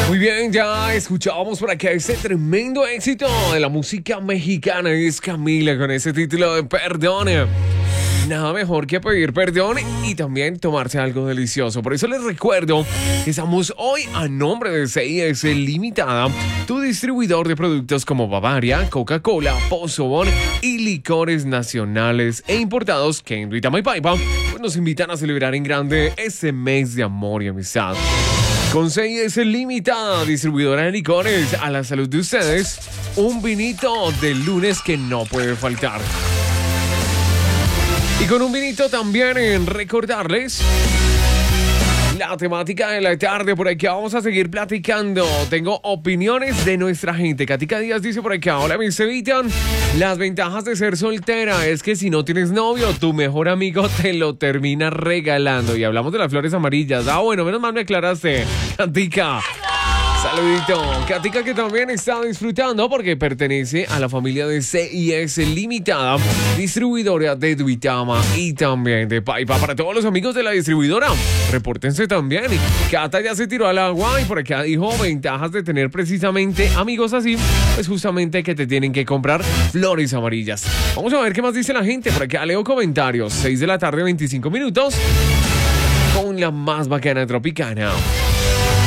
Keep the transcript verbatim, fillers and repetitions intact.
Muy bien, ya escuchábamos por acá ese tremendo éxito de la música mexicana. Es Camila con ese título de Perdón. Nada mejor que pedir perdón y también tomarse algo delicioso. Por eso les recuerdo que estamos hoy a nombre de C I S Limitada, tu distribuidor de productos como Bavaria, Coca-Cola, Pozobón y licores nacionales e importados que en Duitama y Paipa pues nos invitan a celebrar en grande ese mes de amor y amistad. Con C I S Limitada, distribuidora de licores, a la salud de ustedes, un vinito del lunes que no puede faltar. Y con un vinito también en recordarles la temática de la tarde. Por aquí vamos a seguir platicando. Tengo opiniones de nuestra gente. Katica Díaz dice por acá: hola, mis Sevitan. Las ventajas de ser soltera es que si no tienes novio, tu mejor amigo te lo termina regalando. Y hablamos de las flores amarillas. Ah, bueno, menos mal me aclaraste, Katica. Saludito. Katica, que también está disfrutando porque pertenece a la familia de C I S Limitada, distribuidora de Duitama y también de Paipa. Para todos los amigos de la distribuidora, repórtense también. Cata ya se tiró al agua y por acá dijo ventajas de tener precisamente amigos así, pues justamente que te tienen que comprar flores amarillas. Vamos a ver qué más dice la gente. Por acá leo comentarios. seis de la tarde, veinticinco minutos, con la más bacana tropicana.